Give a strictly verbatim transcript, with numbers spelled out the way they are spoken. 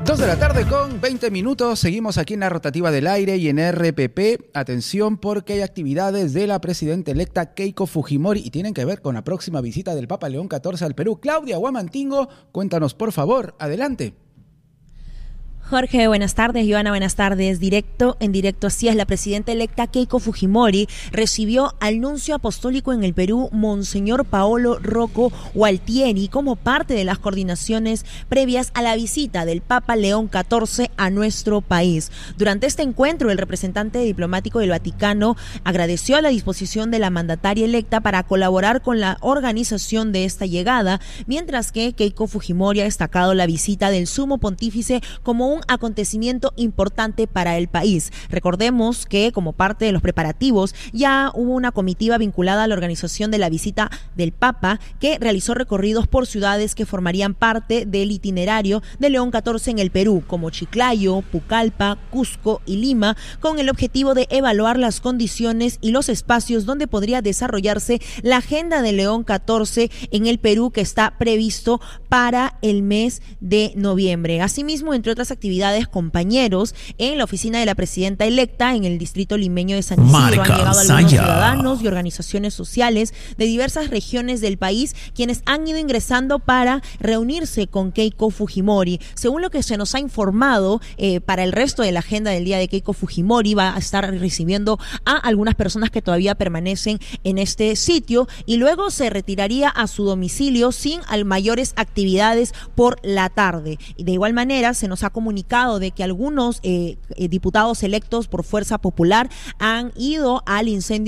Dos de la tarde con veinte minutos, seguimos aquí en la rotativa del aire y en R P P. Atención porque hay actividades de la presidenta electa Keiko Fujimori y tienen que ver con la próxima visita del Papa León catorce al Perú. Claudia Huamantingo, cuéntanos por favor, adelante. Jorge, buenas tardes. Joana, buenas tardes. Directo, en directo, así es. La presidenta electa Keiko Fujimori recibió al nuncio apostólico en el Perú, Monseñor Paolo Rocco Gualtieri, como parte de las coordinaciones previas a la visita del Papa León catorce a nuestro país. Durante este encuentro, el representante diplomático del Vaticano agradeció la disposición de la mandataria electa para colaborar con la organización de esta llegada, mientras que Keiko Fujimori ha destacado la visita del sumo pontífice como un acontecimiento importante para el país. Recordemos que como parte de los preparativos ya hubo una comitiva vinculada a la organización de la visita del Papa que realizó recorridos por ciudades que formarían parte del itinerario de León catorce en el Perú, como Chiclayo, Pucallpa, Cusco y Lima, con el objetivo de evaluar las condiciones y los espacios donde podría desarrollarse la agenda de León catorce en el Perú, que está previsto para el mes de noviembre. Asimismo, entre otras actividades, compañeros, en la oficina de la presidenta electa en el distrito limeño de San Isidro han llegado algunos ciudadanos y organizaciones sociales de diversas regiones del país, quienes han ido ingresando para reunirse con Keiko Fujimori. Según lo que se nos ha informado, eh, para el resto de la agenda del día de Keiko Fujimori va a estar recibiendo a algunas personas que todavía permanecen en este sitio y luego se retiraría a su domicilio sin mayores actividades por la tarde. Y de igual manera se nos ha comunicado de que algunos eh, diputados electos por Fuerza Popular han ido al incendio